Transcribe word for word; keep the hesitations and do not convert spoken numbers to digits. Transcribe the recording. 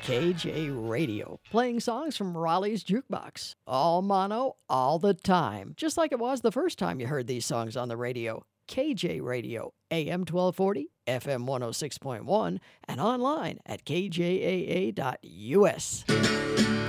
K J Radio, playing songs from Raleigh's Jukebox. All mono, all the time, just like it was the first time you heard these songs on the radio. K J Radio, A M twelve forty, F M one oh six point one, and online at K J A A dot U S.